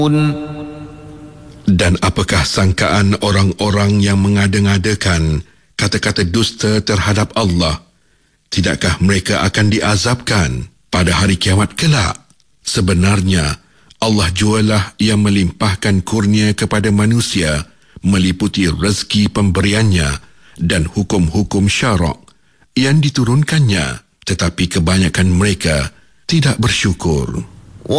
Dan apakah sangkaan orang-orang yang mengada-ngadakan kata-kata dusta terhadap Allah? Tidakkah mereka akan diazabkan pada hari kiamat kelak? Sebenarnya, Allah jualah yang melimpahkan kurnia kepada manusia meliputi rezeki pemberiannya dan hukum-hukum syarak yang diturunkannya, tetapi kebanyakan mereka tidak bersyukur.